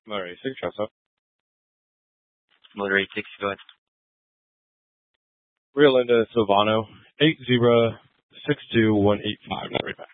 Motor 86, shots up. Motor 86, go ahead. Real into Silvano, 8062185, not right back.